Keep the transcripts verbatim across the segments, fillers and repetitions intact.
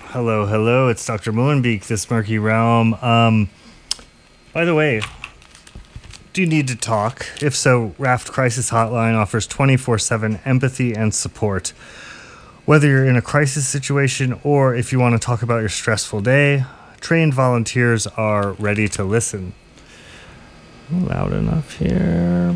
Hello, hello, it's Doctor Moonbeak, this murky realm. Um, by the way, do you need to talk? If so, Raft Crisis Hotline offers twenty-four seven empathy and support. Whether you're in a crisis situation or if you want to talk about your stressful day, trained volunteers are ready to listen. Loud enough here.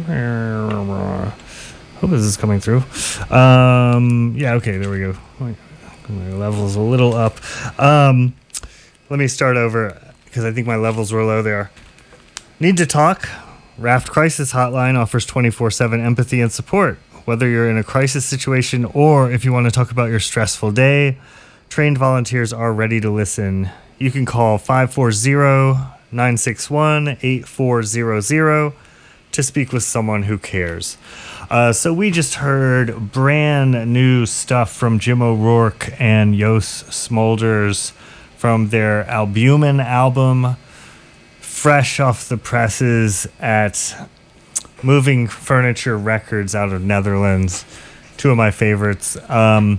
Hope this is coming through. Um, yeah, okay, there we go. My level's a little up. Um, let me start over because I think my levels were low there. Need to talk? Raft Crisis Hotline offers twenty-four seven empathy and support. Whether you're in a crisis situation or if you want to talk about your stressful day, trained volunteers are ready to listen. You can call five four zero, nine six one, eight four zero zero to speak with someone who cares. Uh, so we just heard brand new stuff from Jim O'Rourke and Joost Smulders from their Albumin album, fresh off the presses at Moving Furniture Records out of Netherlands. Two of my favorites. Um,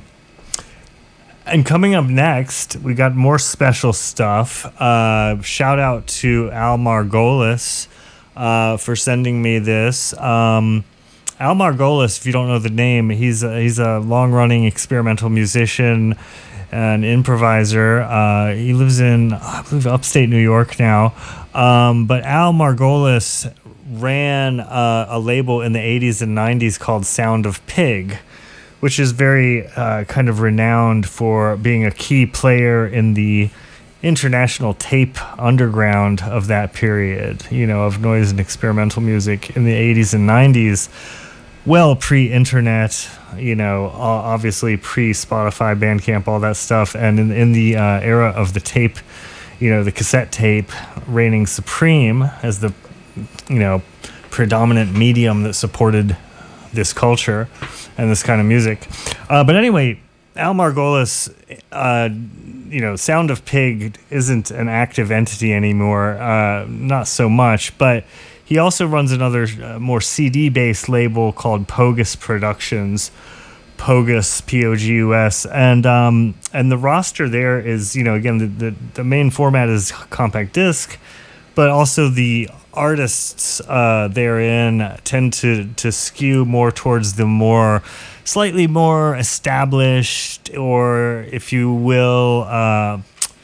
and coming up next, we got more special stuff. Uh, shout out to Al Margolis uh, for sending me this. Um, Al Margolis, if you don't know the name, he's a, he's a long-running experimental musician, an improviser. Uh, he lives in, I believe, upstate New York now. Um, but Al Margolis ran uh, a label in the eighties and nineties called Sound of Pig, which is very uh, kind of renowned for being a key player in the international tape underground of that period, you know, of noise and experimental music in the eighties and nineties. Well, pre-internet, you know, obviously pre-Spotify, Bandcamp, all that stuff. And in, in the uh, era of the tape, you know, the cassette tape reigning supreme as the, you know, predominant medium that supported this culture and this kind of music. Uh, but anyway, Al Margolis, uh, you know, Sound of Pig isn't an active entity anymore, uh, not so much, but he also runs another uh, more C D-based label called Pogus Productions, Pogus, P O G U S, and um, and the roster there is, you know, again, the, the, the main format is compact disc, but also the artists uh, therein tend to, to skew more towards the more, slightly more established, or if you will, uh,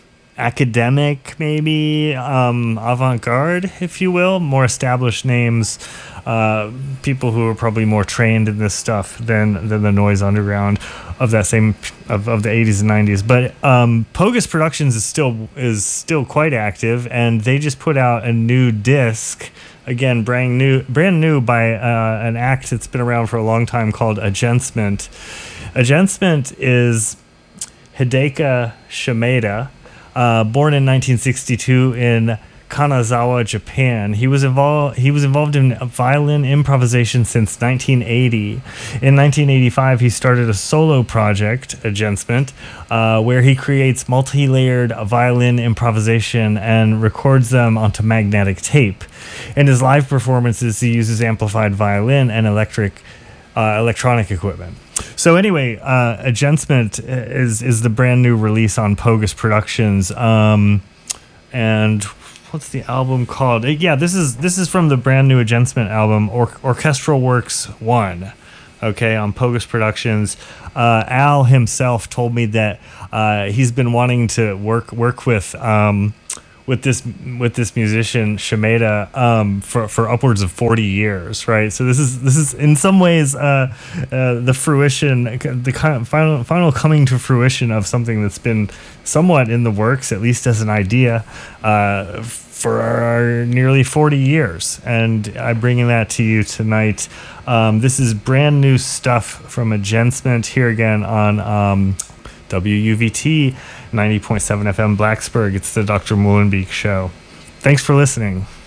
academic, maybe, um, avant-garde, if you will, more established names, uh, people who are probably more trained in this stuff than than the noise underground of that same of, of the eighties and nineties. But um, Pogus Productions is still is still quite active, and they just put out a new disc, again, brand new, brand new by uh, an act that's been around for a long time called Agensment. Agensment is Hideki Shimada. Uh, born in nineteen sixty-two in Kanazawa, Japan. He was involved. He was involved in violin improvisation since nineteen eighty. In nineteen eighty-five, he started a solo project, Agensment, uh, where he creates multi-layered violin improvisation and records them onto magnetic tape. In his live performances, he uses amplified violin and electric uh, electronic equipment. So anyway, uh, Agensment is is the brand new release on Pogus Productions, um, and what's the album called? Yeah, this is this is from the brand new Agensment album, or- Orchestral Works One. Okay, on Pogus Productions. Uh, Al himself told me that uh, he's been wanting to work work with. Um, with this with this musician Shimada um, for for upwards of forty years, right? So this is this is in some ways uh, uh, the fruition, the kind of final final coming to fruition of something that's been somewhat in the works, at least as an idea, uh, for nearly forty years. And I'm bringing that to you tonight. Um, this is brand new stuff from Agensment here again on Um, W U V T ninety point seven F M Blacksburg. It's the Doctor Molenbeek Show. Thanks for listening.